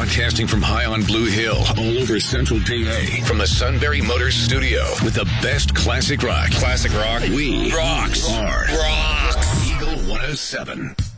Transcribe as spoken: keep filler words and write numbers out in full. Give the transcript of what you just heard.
Broadcasting from high on Blue Hill, all over Central P A. From the Sunbury Motors Studio, with the best classic rock. Classic rock. We rocks. Are rocks. Eagle one oh seven.